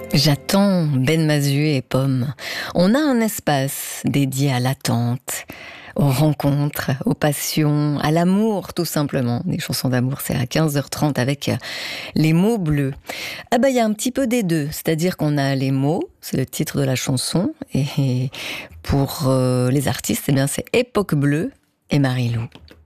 J'attends Ben Mazué et Pomme. On a un espace dédié à l'attente, aux rencontres, aux passions, à l'amour tout simplement. Les chansons d'amour, c'est à 15h30 avec les mots bleus. Ah bah il y a un petit peu des deux, c'est-à-dire qu'on a les mots, c'est le titre de la chanson, et pour les artistes, eh bien c'est Époque Bleue et Marie-Lou.